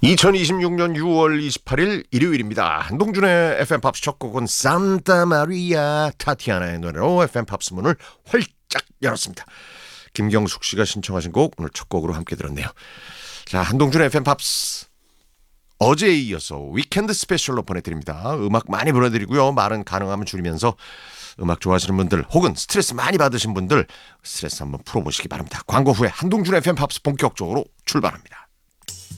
2026년 6월 28일 일요일입니다. 한동준의 FM 팝스 첫 곡은 산타 마리아 타티아나의 노래로 FM 팝스 문을 활짝 열었습니다. 김경숙 씨가 신청하신 곡 오늘 첫 곡으로 함께 들었네요. 자, 한동준의 FM 팝스 어제에 이어서 위켄드 스페셜로 보내드립니다. 음악 많이 보내드리고요. 말은 가능하면 줄이면서 음악 좋아하시는 분들 혹은 스트레스 많이 받으신 분들 스트레스 한번 풀어보시기 바랍니다. 광고 후에 한동준의 FM 팝스 본격적으로 출발합니다.